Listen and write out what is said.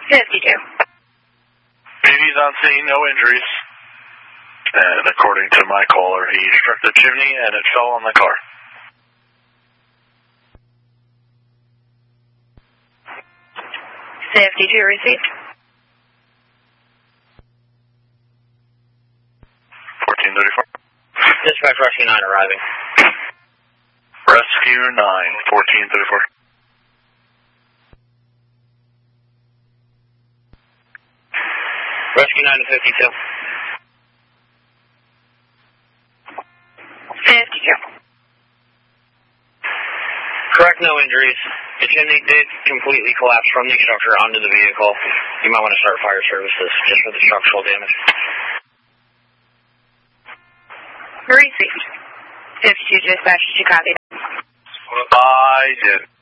52. BB's on scene, no injuries. And according to my caller, he struck the chimney and it fell on the car. $52 received. 1434. Dispatch Rescue 9 arriving. Rescue 9, 1434. Rescue 9 to 52. 52. Correct, no injuries. The chimney did completely collapse from the structure onto the vehicle. You might want to start fire services just for the structural damage. Received. 52 dispatch, did you copy? I did.